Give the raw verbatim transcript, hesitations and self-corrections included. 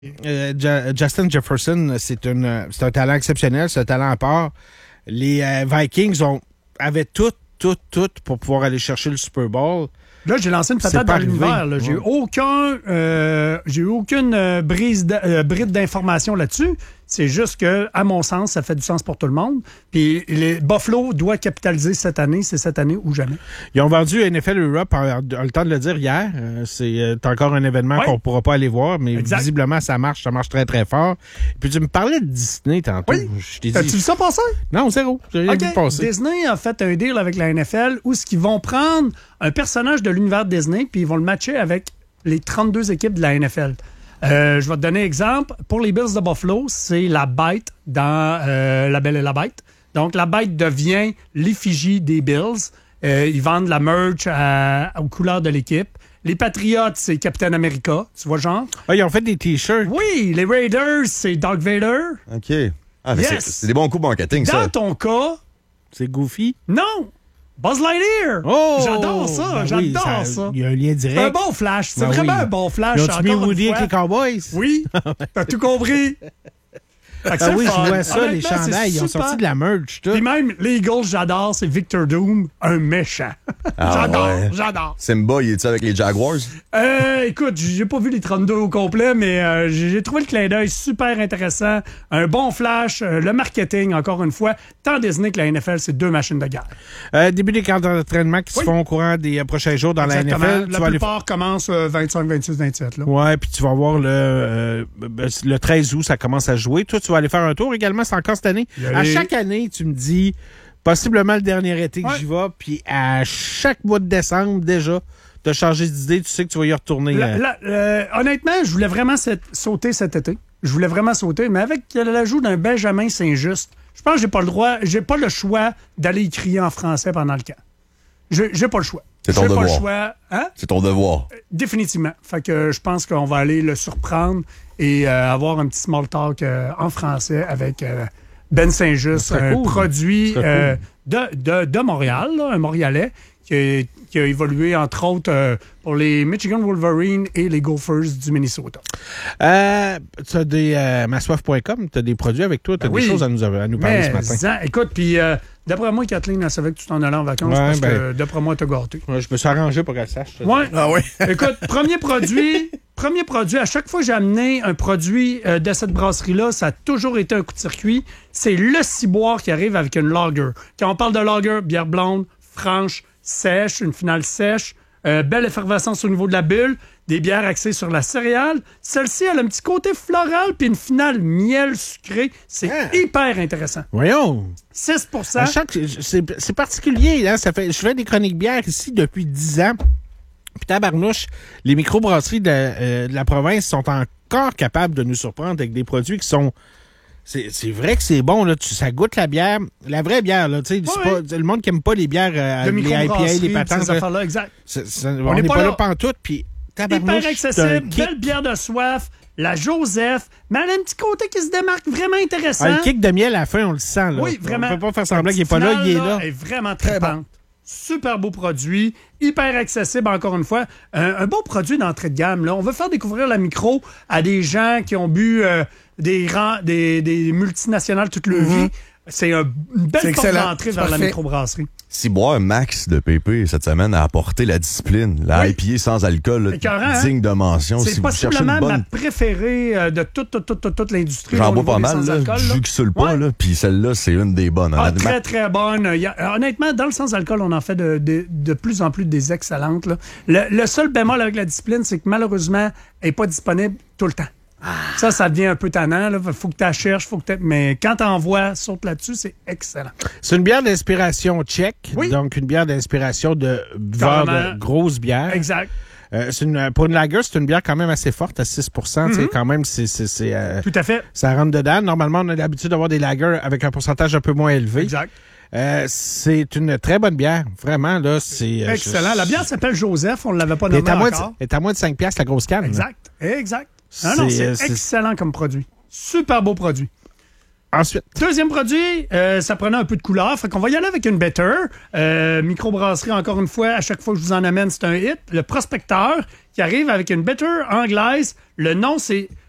Euh, J- Justin Jefferson, c'est, une, c'est un talent exceptionnel, c'est un talent à part. Les euh, Vikings ont, avaient tout, tout, tout pour pouvoir aller chercher le Super Bowl. Là, j'ai lancé une patate dans l'univers. Là. J'ai, ouais. eu aucun, euh, j'ai eu aucune euh, brise de, euh, bride d'information là-dessus. C'est juste que, à mon sens, ça fait du sens pour tout le monde. Puis les Buffalo doit capitaliser cette année. C'est cette année ou jamais. Ils ont vendu N F L Europe, on a le temps de le dire hier. Euh, c'est euh, encore un événement ouais. qu'on ne pourra pas aller voir, mais exact. Visiblement, ça marche. Ça marche très, très fort. Puis tu me parlais de Disney tantôt. Oui. Je t'ai dit... As-tu vu ça passer? Non, zéro. J'ai rien okay. vu passer. Disney a fait un deal avec la N F L où ils vont prendre un personnage de l'univers de Disney puis ils vont le matcher avec les trente-deux équipes de la N F L. Euh, je vais te donner un exemple. Pour les Bills de Buffalo, c'est la bête dans euh, La Belle et la Bête. Donc, la bête devient l'effigie des Bills. Euh, ils vendent la merch à, aux couleurs de l'équipe. Les Patriots, c'est Captain America. Tu vois, genre? Ah, ils ont fait des T-shirts. Oui, les Raiders, c'est Darth Vader. OK. Ah, yes. c'est, c'est des bons coups marketing, dans ça. Dans ton cas... C'est Goofy? Non! Buzz Lightyear! Oh! J'adore ça, ben j'adore oui, ça. ça. Il y a un lien direct. Un bon flash, c'est ben vraiment oui. un bon flash. Ils ont mis Woody avec les Cowboys? Oui, t'as tout compris. Ah oui, je vois ça, les chandails, ils ont sorti de la merch. Puis même, les Eagles, j'adore, c'est Victor Doom, un méchant. Ah, j'adore, ouais. j'adore. Simba, il est-tu avec les Jaguars? Euh, écoute, j'ai pas vu les trente-deux au complet, mais euh, j'ai trouvé le clin d'œil super intéressant. Un bon flash, euh, le marketing, encore une fois. Tant Disney que la N F L, c'est deux machines de guerre. Euh, début des camps d'entraînement qui oui. se font au courant des euh, prochains jours dans Exactement. La N F L. La tu plupart aller... commencent euh, vingt-cinq, vingt-six, vingt-sept. Là. Ouais, puis tu vas voir le, euh, le treize août, ça commence à jouer. Toi, tu vas aller faire un tour également, c'est encore cette année. À chaque année, tu me dis, possiblement le dernier été que ouais. j'y vais, puis à chaque mois de décembre, déjà, tu as changé d'idée, tu sais que tu vas y retourner. La, la, euh, honnêtement, je voulais vraiment cette, sauter cet été. Je voulais vraiment sauter, mais avec l'ajout d'un Benjamin Saint-Just, je pense que j'ai pas le droit, j'ai pas le choix d'aller y crier en français pendant le camp. J'ai, j'ai pas le choix. C'est ton j'ai devoir. Pas le choix. Hein? C'est ton devoir. Euh, définitivement. Fait que je pense qu'on va aller le surprendre et euh, avoir un petit small talk euh, en français avec euh, Ben Saint-Just, un cool. produit euh, cool. de, de, de Montréal, là, un Montréalais, qui a, qui a évolué, entre autres, euh, pour les Michigan Wolverines et les Gophers du Minnesota. Euh, tu as des euh, massoif point com, tu as des produits avec toi, tu as ben des oui, choses à nous, à nous parler ce matin. Ça, écoute, puis euh, d'après moi, Kathleen, elle savait que tu t'en allais en vacances ouais, parce ben, que d'après moi, tu as gâté. Ouais, je me suis arrangé pour qu'elle sache. Ouais. Ah oui. Écoute, premier produit, premier produit, à chaque fois que j'ai amené un produit euh, de cette brasserie-là, ça a toujours été un coup de circuit. C'est le ciboire qui arrive avec une lager. Quand on parle de lager, bière blonde, franche, sèche, une finale sèche, euh, belle effervescence au niveau de la bulle, des bières axées sur la céréale. Celle-ci, elle a un petit côté floral puis une finale miel sucré. C'est ah. hyper intéressant. Voyons. six pour cent. À chaque, c'est, c'est particulier. Hein? Ça fait, je fais des chroniques bières ici depuis dix ans. Puis tabarnouche, les microbrasseries de, euh, de la province sont encore capables de nous surprendre avec des produits qui sont... C'est, c'est vrai que c'est bon, là. Tu, ça goûte la bière. La vraie bière, là. Tu sais, c'est ouais. pas le monde qui aime pas les bières, euh, les I P A, les patentes. Ces affaires-là, exact. C'est, c'est, on, on n'est pas, pas là, là pantoute. Puis, hyper accessible, belle bière de soif, la Joseph, mais elle a un petit côté qui se démarque vraiment intéressant. Ah, le kick de miel à la fin, on le sent, là. Oui, vraiment. On peut pas faire semblant qu'il n'est pas là, il est là. Elle est vraiment très bon. Super beau produit, hyper accessible encore une fois. Un, un beau produit d'entrée de gamme. Là. On veut faire découvrir la micro à des gens qui ont bu euh, des, rangs, des, des multinationales toute leur mm-hmm. vie. C'est un, une belle porte d'entrée vers parfait. La microbrasserie. Ciboire Max de P P cette semaine a apporté la discipline. La oui. I P A sans alcool, là, digne de mention. C'est si possiblement bonne... ma préférée euh, de toute, toute, toute, toute, toute l'industrie. J'en bois pas mal, là, jus qui saoule pas, là, puis celle-là, c'est une des bonnes. Ah, très, très bonne. Il y a, honnêtement, dans le sans-alcool, on en fait de, de, de plus en plus des excellentes. Là. Le, le seul bémol avec la discipline, c'est que malheureusement, elle n'est pas disponible tout le temps. Ah. Ça, ça devient un peu tannant. Il faut que tu la cherches. Faut que mais quand tu en vois, saute là-dessus, c'est excellent. C'est une bière d'inspiration tchèque. Oui. Donc, une bière d'inspiration de buveur de grosse bière. Exact. Euh, c'est une, pour une lager, c'est une bière quand même assez forte, à six pour cent. Mm-hmm. Quand même, c'est... c'est, c'est euh, tout à fait. Ça rentre dedans. Normalement, on a l'habitude d'avoir des lagers avec un pourcentage un peu moins élevé. Exact. Euh, c'est une très bonne bière. Vraiment, là, c'est... Euh, excellent. Je, La bière s'appelle Joseph. On ne l'avait pas nommée encore. Elle est à moins de cinq piastres, la grosse canne. Exact. Là. Exact. Non, non, c'est, c'est excellent comme produit. Super beau produit. Ensuite. Deuxième produit, euh, ça prenait un peu de couleur. Fait qu'on va y aller avec une Better. Euh, microbrasserie, encore une fois, à chaque fois que je vous en amène, c'est un hit. Le Prospecteur qui arrive avec une Better anglaise. Le nom, c'est